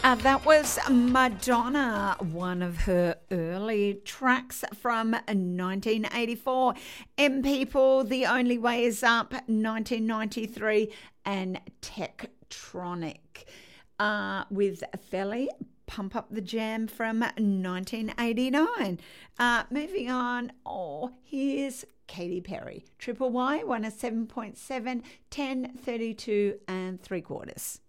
That was Madonna, one of her early tracks from 1984. M People, The Only Way Is Up, 1993, and Tektronic with Felly, Pump Up the Jam from 1989. Moving on, here's Katy Perry. Triple Y, 107.7, 10, 32 and 3/4.